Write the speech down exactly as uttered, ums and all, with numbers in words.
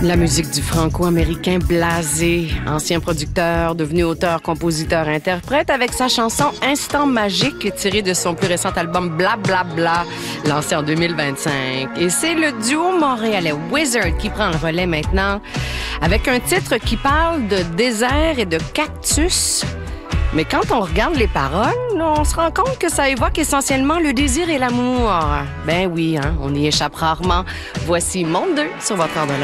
La musique du franco-américain Blasé, ancien producteur, devenu auteur, compositeur, interprète, avec sa chanson Instant magique, tirée de son plus récent album Bla Bla Bla, lancé en deux mille vingt-cinq. Et c'est le duo montréalais Wizard qui prend le relais maintenant, avec un titre qui parle de désert et de cactus. Mais quand on regarde les paroles, on se rend compte que ça évoque essentiellement le désir et l'amour. Ben oui, hein, on y échappe rarement. Voici Monde deux sur votre heure de lunch.